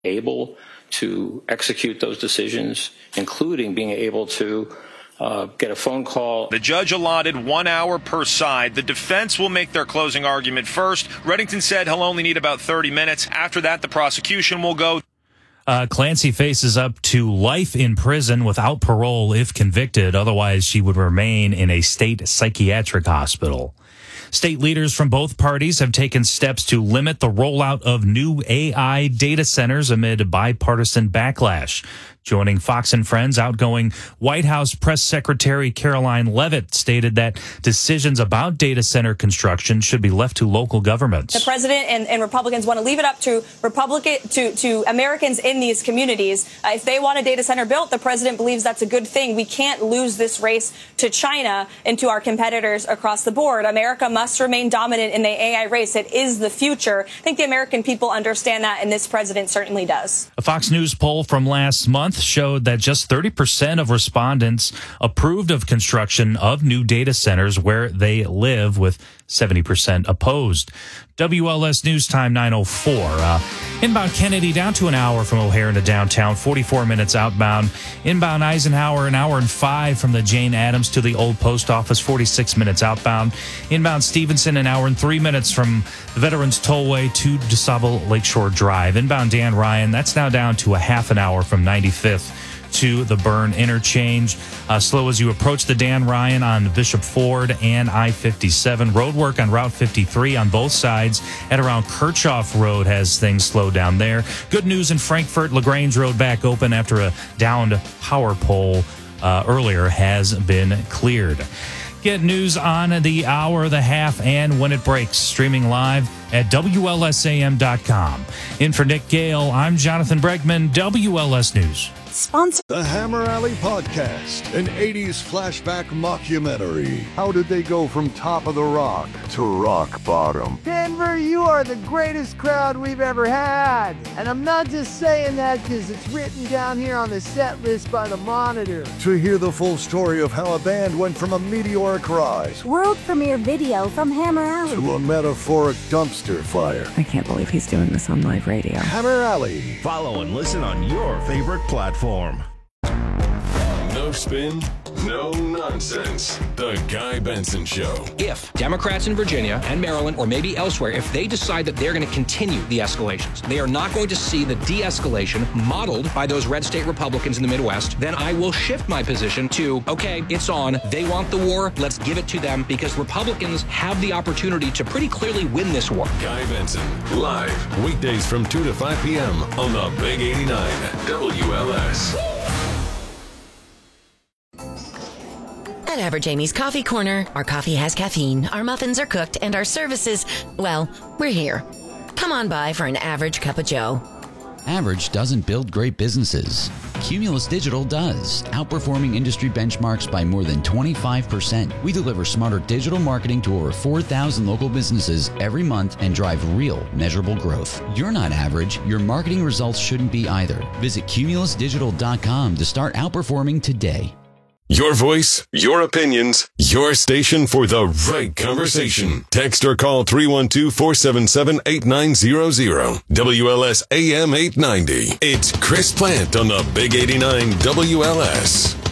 able to execute those decisions, including being able to get a phone call. The judge allotted 1 hour per side. The defense will make their closing argument first. Reddington said he'll only need about 30 minutes. After that, the prosecution will go. Clancy faces up to life in prison without parole if convicted. Otherwise, she would remain in a state psychiatric hospital. State leaders from both parties have taken steps to limit the rollout of new AI data centers amid bipartisan backlash. Joining Fox and Friends, outgoing White House Press Secretary Caroline Leavitt stated that decisions about data center construction should be left to local governments. The president and Republicans want to leave it up to to Americans in these communities. If they want a data center built, the president believes that's a good thing. We can't lose this race to China and to our competitors across the board. America must remain dominant in the AI race. It is the future. I think the American people understand that, and this president certainly does. A Fox News poll from last month showed that just 30% of respondents approved of construction of new data centers where they live, with 70% opposed. WLS News Time 9:04. Inbound Kennedy down to an hour from O'Hare to downtown, 44 minutes outbound. Inbound Eisenhower, an hour and 5 from the Jane Addams to the old post office, 46 minutes outbound. Inbound Stevenson, an hour and 3 minutes from the Veterans Tollway to DeSable Lakeshore Drive. Inbound Dan Ryan, that's now down to a half an hour from 95th to the Byrne Interchange. Slow as you approach the Dan Ryan on Bishop Ford and I-57. Roadwork on Route 53 on both sides at around Kirchhoff Road has things slowed down there. Good news in Frankfort. LaGrange Road back open after a downed power pole earlier has been cleared. Get news on the hour, the half, and when it breaks. Streaming live at WLSAM.com. In for Nick Gale, I'm Jonathan Bregman, WLS News. Sponsor the Hammer Alley Podcast, an 80s flashback mockumentary. How did they go from top of the rock to rock bottom? Denver, you are the greatest crowd we've ever had. And I'm not just saying that because it's written down here on the set list by the Monitor. To hear the full story of how a band went from a meteoric rise, world premiere video from Hammer Alley, to a metaphoric dumpster fire. I can't believe he's doing this on live radio. Hammer Alley. Follow and listen on your favorite platform. No spin, no nonsense. The Guy Benson Show. If Democrats in Virginia and Maryland, or maybe elsewhere, if they decide that they're going to continue the escalations, they are not going to see the de-escalation modeled by those red state Republicans in the Midwest, then I will shift my position to, okay, it's on. They want the war. Let's give it to them, because Republicans have the opportunity to pretty clearly win this war. Guy Benson, live, weekdays from 2 to 5 p.m. on the Big 89 WLS. At Average Amy's Coffee Corner, our coffee has caffeine, our muffins are cooked, and our services, well, we're here. Come on by for an average cup of joe. Average doesn't build great businesses. Cumulus Digital does, outperforming industry benchmarks by more than 25%. We deliver smarter digital marketing to over 4,000 local businesses every month and drive real, measurable growth. You're not average. Your marketing results shouldn't be either. Visit cumulusdigital.com to start outperforming today. Your voice, your opinions, your station for the right conversation. Text or call 312-477-8900. WLS AM 890. It's Chris Plant on the Big 89 WLS.